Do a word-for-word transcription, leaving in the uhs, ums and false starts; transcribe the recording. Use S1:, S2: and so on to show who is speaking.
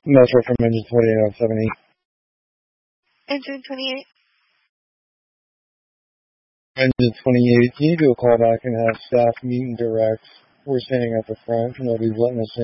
S1: Metro from engine twenty-eight oh seven eight.
S2: Engine twenty-eight.
S1: Engine twenty-eight, can you do a call back and have staff meet and direct? We're standing at the front and nobody's letting us in.